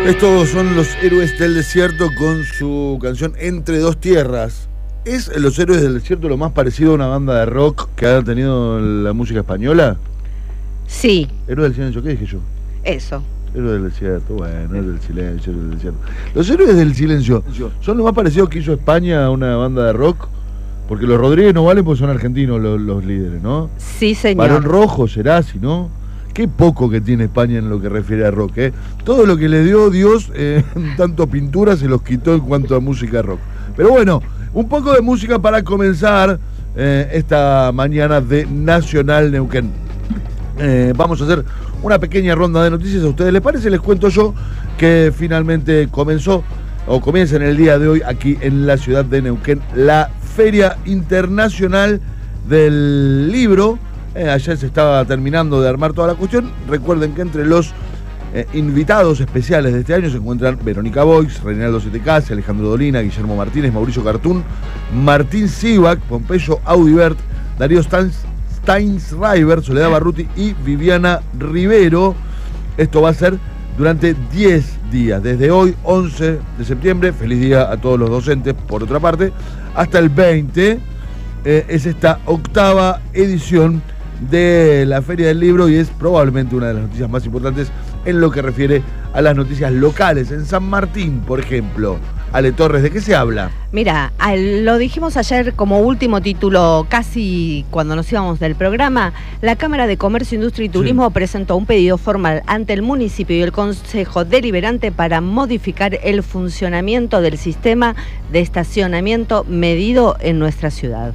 Estos son los Héroes del Desierto con su canción Entre Dos Tierras. ¿Es Los Héroes del Desierto lo más parecido a una banda de rock que ha tenido la música española? Sí. Héroes del Silencio, ¿qué dije yo? Eso. Héroes del Desierto, bueno, Héroes del Silencio, Héroes del Desierto. Los Héroes del Silencio son lo más parecido que hizo España a una banda de rock. Porque los Rodríguez no valen porque son argentinos los líderes, ¿no? Sí, señor. Barón Rojo, Cerasi, ¿no? Qué poco que tiene España en lo que refiere a rock, ¿eh? Todo lo que le dio Dios en tanto pintura se los quitó en cuanto a música rock. Pero bueno, un poco de música para comenzar esta mañana de Nacional Neuquén. Vamos a hacer una pequeña ronda de noticias. ¿A ustedes les parece? Les cuento yo que finalmente comienza en el día de hoy aquí en la ciudad de Neuquén la Feria Internacional del Libro. Ayer se estaba terminando de armar toda la cuestión. Recuerden que entre los invitados especiales de este año se encuentran Verónica Boix, Reinaldo Setecasi, Alejandro Dolina, Guillermo Martínez, Mauricio Cartún, Martín Sivak, Pompeyo Audibert, Darío Steinsreiber, Soledad Barruti y Viviana Rivero. Esto va a ser durante 10 días, desde hoy, 11 de septiembre, feliz día a todos los docentes, por otra parte, hasta el 20, es esta octava edición de la Feria del Libro y es probablemente una de las noticias más importantes en lo que refiere a las noticias locales. En San Martín, por ejemplo, Ale Torres, ¿de qué se habla? Mira, lo dijimos ayer como último título, casi cuando nos íbamos del programa. La Cámara de Comercio, Industria y Turismo presentó un pedido formal ante el municipio y el Consejo Deliberante para modificar el funcionamiento del sistema de estacionamiento medido en nuestra ciudad.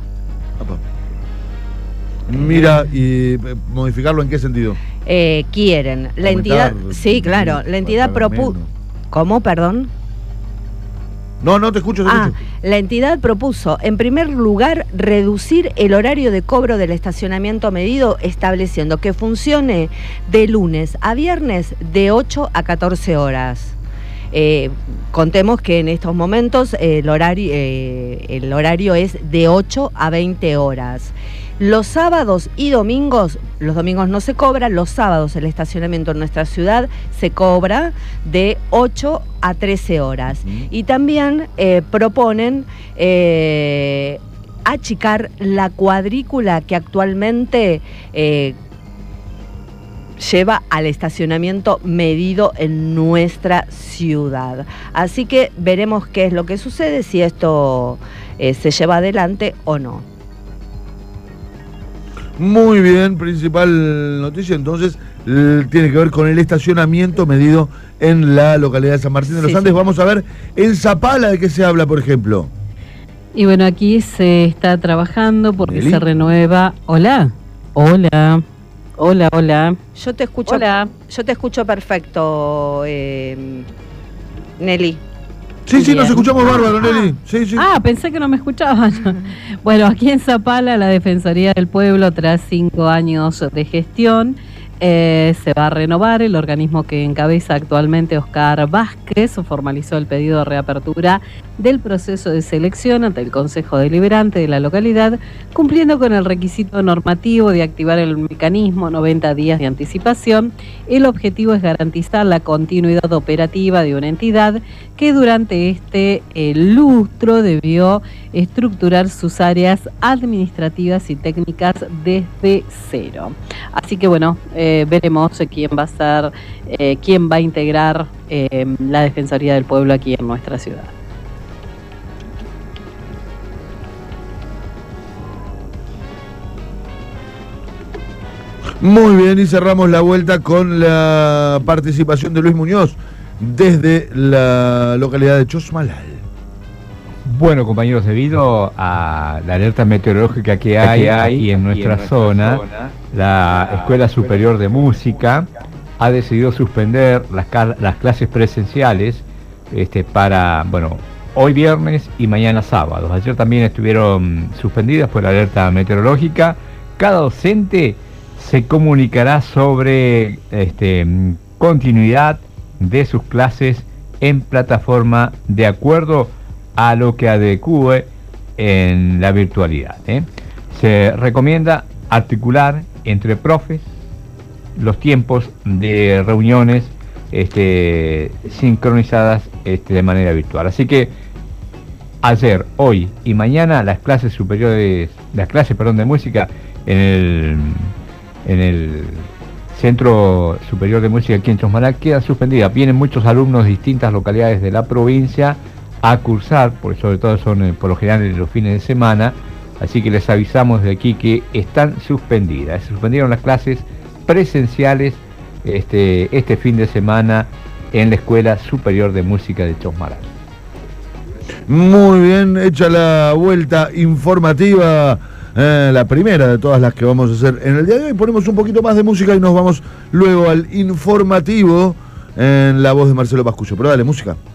Mira, ¿y modificarlo en qué sentido? Quieren. La entidad, sí, claro, la entidad propuso... ¿Cómo, perdón? No, te escucho. La entidad propuso, en primer lugar, reducir el horario de cobro del estacionamiento medido, estableciendo que funcione de lunes a viernes de 8 a 14 horas. Contemos que en estos momentos el horario es de 8 a 20 horas. Los sábados y domingos, los domingos no se cobra, los sábados el estacionamiento en nuestra ciudad se cobra de 8 a 13 horas. Y también proponen achicar la cuadrícula que actualmente lleva al estacionamiento medido en nuestra ciudad. Así que veremos qué es lo que sucede, si esto se lleva adelante o no. Muy bien, principal noticia entonces tiene que ver con el estacionamiento medido en la localidad de San Martín de los Andes. Sí. Vamos a ver en Zapala de qué se habla, por ejemplo. Y bueno, aquí se está trabajando porque se renueva. Hola. Yo te escucho. Hola. Yo te escucho perfecto, Nelly. Sí, nos escuchamos bárbaro, Nelly. Sí. Pensé que no me escuchaban. Bueno, aquí en Zapala, la Defensoría del Pueblo, tras 5 años de gestión, se va a renovar. El organismo que encabeza actualmente Oscar Vázquez formalizó el pedido de reapertura del proceso de selección ante el Consejo Deliberante de la localidad, cumpliendo con el requisito normativo de activar el mecanismo 90 días de anticipación. El objetivo es garantizar la continuidad operativa de una entidad que durante este lustro debió estructurar sus áreas administrativas y técnicas desde cero. Así que bueno, veremos quién va a integrar la Defensoría del Pueblo aquí en nuestra ciudad. Muy bien, y cerramos la vuelta con la participación de Luis Muñoz desde la localidad de Chosmalal. Bueno, compañeros, debido a la alerta meteorológica que hay aquí en nuestra zona, la Escuela Superior de Música ha decidido suspender las clases presenciales para, hoy viernes y mañana sábado. Ayer también estuvieron suspendidas por la alerta meteorológica. Cada docente se comunicará sobre continuidad de sus clases en plataforma de acuerdo a lo que adecue en la virtualidad. Se recomienda articular entre profes los tiempos de reuniones sincronizadas de manera virtual. Así que ayer, hoy y mañana las clases de música en el Centro Superior de Música aquí en Chosmalal quedan suspendidas. Vienen muchos alumnos de distintas localidades de la provincia a cursar, porque sobre todo son por lo general en los fines de semana, así que les avisamos de aquí que están suspendidas. Se suspendieron las clases presenciales este fin de semana en la Escuela Superior de Música de Chosmalal. Muy bien, hecha la vuelta informativa, la primera de todas las que vamos a hacer en el día de hoy. Ponemos un poquito más de música y nos vamos luego al informativo en la voz de Marcelo Pascuccio. Pero dale, música.